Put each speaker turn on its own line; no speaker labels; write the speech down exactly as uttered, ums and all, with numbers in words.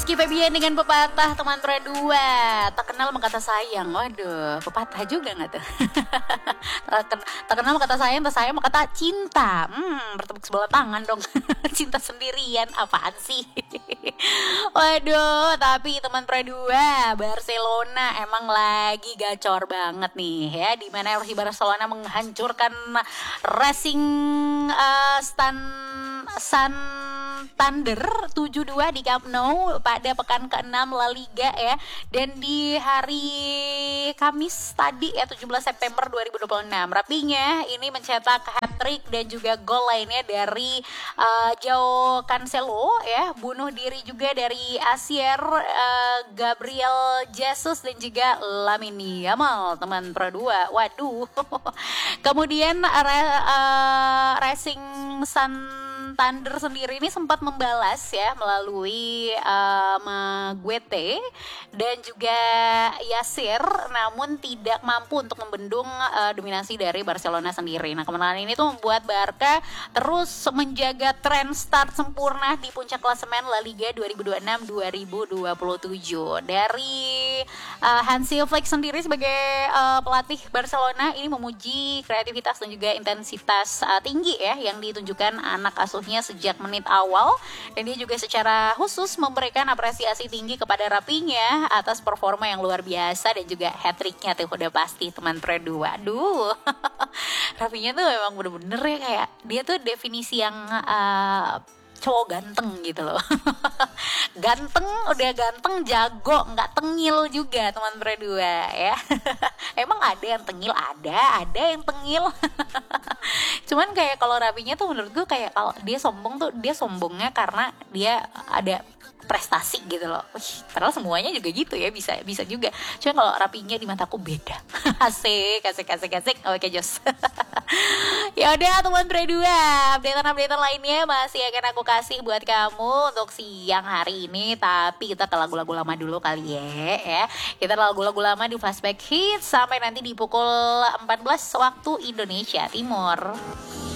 Rizky Febian dengan pepatah teman Pro dua. Tak kenal maka kata sayang. Waduh, pepatah juga gak tuh? tak, ken- tak kenal maka kata sayang, tak sayang maka kata cinta. Hmm, bertepuk sebelah tangan dong. Cinta sendirian, apaan sih? Waduh, tapi teman Pro dua, Barcelona emang lagi gacor banget nih ya. Dimana F C Barcelona menghancurkan Racing uh, Stan Santander tujuh dua di Camp Nou pada pekan keenam La Liga ya. Dan di hari Kamis tadi ya tujuh belas September dua ribu dua puluh enam, Rapinya ini mencetak hat-trick dan juga gol lainnya dari uh, Joao Cancelo ya, bunuh diri juga dari Asier, uh, Gabriel Jesus dan juga Lamine Yamal teman Pro dua. Waduh. Kemudian uh, Racing Santander sendiri ini sempat membalas ya melalui uh, Maguete dan juga Yasir, namun tidak mampu untuk membendung uh, dominasi dari Barcelona sendiri. Nah, kemenangan ini tuh membuat Barca terus menjaga tren start sempurna di puncak klasemen La Liga dua ribu dua puluh enam dua ribu dua puluh tujuh. Dari uh, Hansi Flick sendiri sebagai uh, pelatih Barcelona ini memuji kreativitas dan juga intensitas uh, tinggi ya yang ditunjukkan anak asuhnya sejak menit awal, dan dia juga secara khusus memberikan apresiasi tinggi kepada Rapinya atas performa yang luar biasa dan juga hat-tricknya tuh udah pasti teman Pro dua. Aduh. Rapinya tuh memang bener-bener ya kayak dia tuh definisi yang uh, cowok ganteng gitu loh. Ganteng, udah ganteng, jago, nggak tengil juga teman Pro dua ya. Emang ada yang tengil, ada, ada yang tengil. Cuman kayak kalau Rapinya tuh menurut gue kayak kalau dia sombong tuh dia sombongnya karena dia ada prestasi gitu loh. Wih, padahal semuanya juga gitu ya, bisa bisa juga. Cuma kalau Rapinya di mataku beda. Asik, asik, asik, asik. Oke, Jos. Ya udah teman Pro dua, update-update lainnya masih akan aku kasih buat kamu untuk siang hari ini. Tapi kita ke lagu-lagu lama dulu kali ya, ya. Kita lagu-lagu lama di Flashback Hits sampai nanti di pukul empat belas waktu Indonesia Timur.